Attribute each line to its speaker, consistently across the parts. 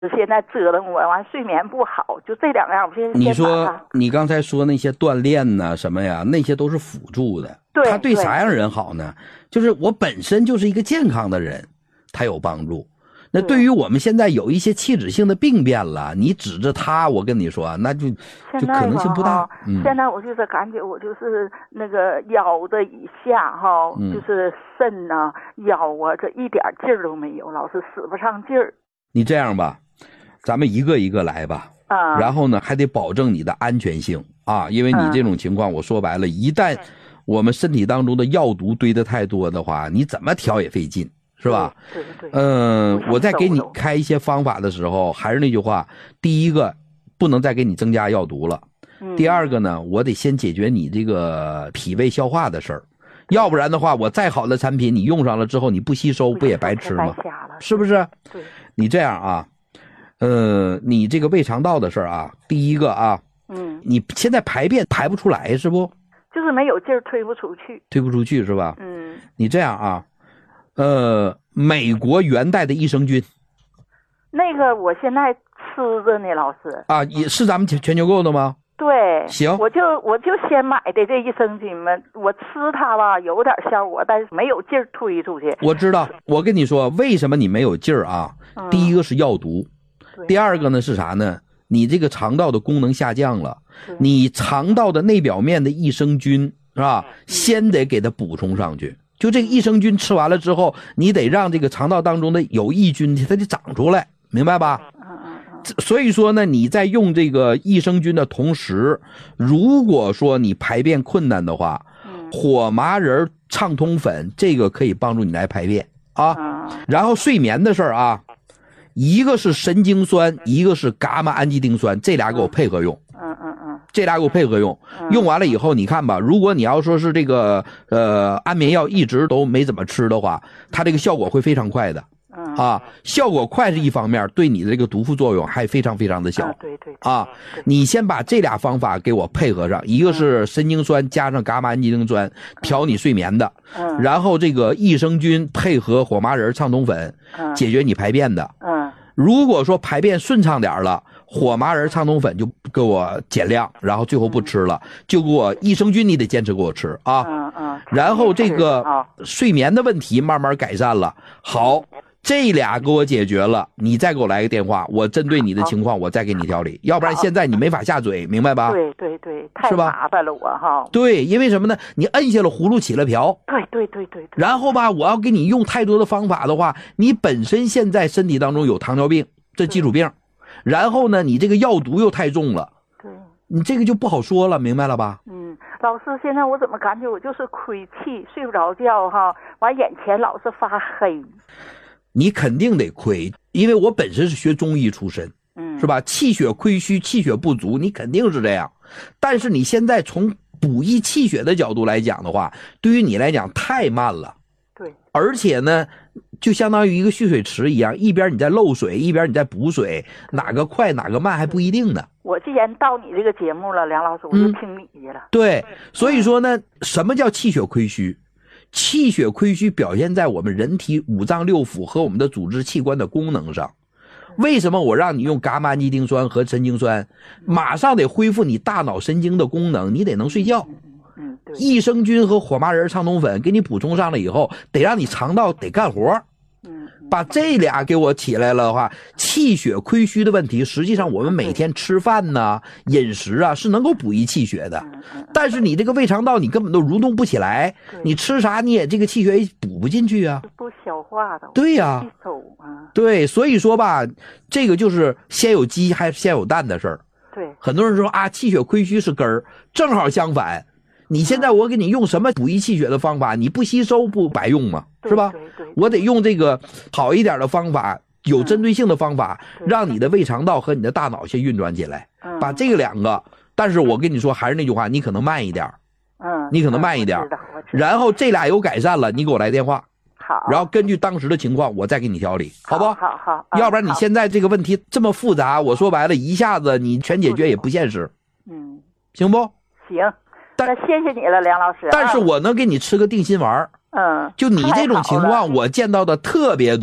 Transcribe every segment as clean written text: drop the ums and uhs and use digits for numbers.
Speaker 1: 现在折腾我，完睡眠不好，就这两样。我现在
Speaker 2: 你说你刚才说那些锻炼呢什么呀，那些都是辅助的。
Speaker 1: 对，
Speaker 2: 他对啥样人好呢？就是我本身就是一个健康的人，他有帮助。那对于我们现在有一些器质性的病变了，你指着他，我跟你说，那就可能性不大。
Speaker 1: 现在我就是感觉我就是那个腰的以下哈，就是肾呐、腰啊，这一点劲儿都没有，老是使不上劲儿。
Speaker 2: 你这样吧，咱们一个一个来吧。然后呢，还得保证你的安全性啊，因为你这种情况，我说白了，一旦我们身体当中的药毒堆得太多的话，你怎么调也费劲。是吧？
Speaker 1: 对。
Speaker 2: 我在给你开一些方法的时候，还是那句话，第一个不能再给你增加药毒了。第二个呢，我得先解决你这个脾胃消化的事儿，要不然的话，我再好的产品你用上了之后你不吸收，不也白吃吗？是不是？
Speaker 1: 对。
Speaker 2: 你这样啊，你这个胃肠道的事儿啊，第一个啊，你现在排便排不出来是不？
Speaker 1: 就是没有劲儿，推不出去。
Speaker 2: 推不出去是吧？你这样啊。美国元代的益生菌，
Speaker 1: 那个我现在吃着呢，老师
Speaker 2: 啊，也是咱们全球购的吗？
Speaker 1: 对，
Speaker 2: 行，
Speaker 1: 我就先买的这益生菌嘛，我吃它吧有点效果，但是没有劲儿推出去。
Speaker 2: 我知道，我跟你说，为什么你没有劲儿啊？第一个是药毒，第二个呢是啥呢？你这个肠道的功能下降了，你肠道的内表面的益生菌是吧？先得给它补充上去。就这个益生菌吃完了之后，你得让这个肠道当中的有益菌它得长出来，明白吧？所以说呢，你在用这个益生菌的同时，如果说你排便困难的话，火麻仁畅通粉这个可以帮助你来排便啊。然后睡眠的事儿啊，一个是神经酸，一个是伽马氨基丁酸，这俩给我配合用。这俩给我配合用，用完了以后你看吧，如果你要说是这个安眠药一直都没怎么吃的话，它这个效果会非常快的。效果快是一方面，对你的这个毒副作用还非常非常的小。
Speaker 1: 对。
Speaker 2: 你先把这俩方法给我配合上，一个是神经酸加上伽马氨基丁酸调你睡眠的，然后这个益生菌配合火麻仁畅通粉解决你排便的。如果说排便顺畅点了，火麻仁畅通粉就给我减量，然后最后不吃了，就给我益生菌你得坚持给我吃啊。然后这个睡眠的问题慢慢改善了，好，这俩给我解决了，你再给我来个电话，我针对你的情况我再给你调理，要不然现在你没法下嘴，明白吧？
Speaker 1: 对，太麻烦了我哈。
Speaker 2: 对，因为什么呢？你摁下了葫芦起了瓢。
Speaker 1: 对。
Speaker 2: 然后吧，我要给你用太多的方法的话，你本身现在身体当中有糖尿病这基础病，然后呢，你这个药毒又太重了，
Speaker 1: 对，
Speaker 2: 你这个就不好说了，明白了吧？
Speaker 1: 老师，现在我怎么感觉我就是亏气，睡不着觉哈，完眼前老是发黑。
Speaker 2: 你肯定得亏，因为我本身是学中医出身，是吧？气血亏虚，气血不足，你肯定是这样。但是你现在从补益气血的角度来讲的话，对于你来讲太慢了。
Speaker 1: 对，
Speaker 2: 而且呢，就相当于一个蓄水池一样，一边你在漏水，一边你在补水，哪个快哪个慢还不一定呢。
Speaker 1: 我既然到你这个节目了，梁老师，我就听你的了。
Speaker 2: 对，所以说呢，什么叫气血亏虚？气血亏虚表现在我们人体五脏六腑和我们的组织器官的功能上。为什么我让你用伽马氨基丁酸和神经酸，马上得恢复你大脑神经的功能，你得能睡觉。益生菌和火麻仁畅通粉给你补充上了以后，得让你肠道得干活。把这俩给我起来了的话，气血亏虚的问题，实际上我们每天吃饭呢、饮食啊是能够补益气血的，但是你这个胃肠道你根本都蠕动不起来，你吃啥你也这个气血也补不进去啊，
Speaker 1: 不消化的。
Speaker 2: 对呀，对，所以说吧，这个就是先有鸡还是先有蛋的事儿。
Speaker 1: 对，
Speaker 2: 很多人说啊，气血亏虚是根儿，正好相反。你现在我给你用什么补益气血的方法，你不吸收不白用吗？是吧？我得用这个好一点的方法，有针对性的方法，让你的胃肠道和你的大脑先运转起来，把这个两个。但是我跟你说，还是那句话，你可能慢一点，你可能慢一点，然后这俩有改善了，你给我来电话，
Speaker 1: 好，
Speaker 2: 然后根据当时的情况，我再给你调理，好不好？
Speaker 1: 好，
Speaker 2: 要不然你现在这个问题这么复杂，我说白了，一下子你全解决也不现实，行不？
Speaker 1: 行。那谢谢你了，梁老师。
Speaker 2: 但是我能给你吃个定心丸。就你这种情况，我见到的特别多。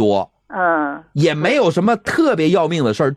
Speaker 1: 嗯，
Speaker 2: 也没有什么特别要命的事儿。